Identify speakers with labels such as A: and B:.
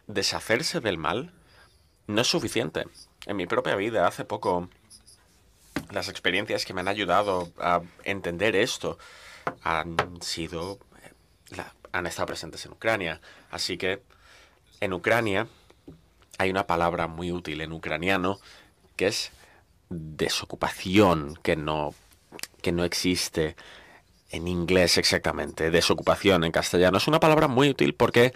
A: deshacerse del mal no es suficiente. En mi propia vida, hace poco, las experiencias que me han ayudado a entender esto han sido, han estado presentes en Ucrania. Así que en Ucrania hay una palabra muy útil en ucraniano que es desocupación, que no existe en inglés exactamente. Desocupación en castellano es una palabra muy útil porque